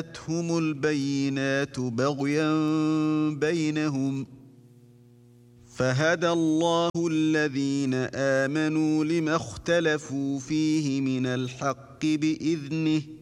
جاءتهم البينات بغيا بينهم فهدى الله الذين آمنوا لما اختلفوا فيه من الحق بإذنه